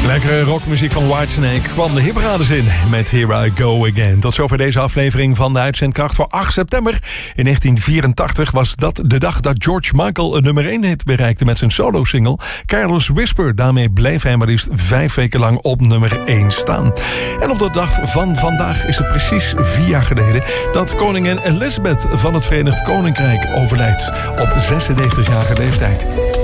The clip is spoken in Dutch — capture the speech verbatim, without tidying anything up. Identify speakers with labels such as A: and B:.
A: Lekkere rockmuziek van Whitesnake kwam de hitparades in met Here I Go Again. Tot zover deze aflevering van de Uitzendkracht voor acht september. In negentien vierentachtig was dat de dag dat George Michael een nummer één hit bereikte met zijn solo-single Careless Whisper. Daarmee bleef hij maar liefst vijf weken lang op nummer één staan. En op de dag van vandaag is het precies vier jaar geleden dat koningin Elizabeth van het Verenigd Koninkrijk overlijdt op zesennegentigjarige leeftijd.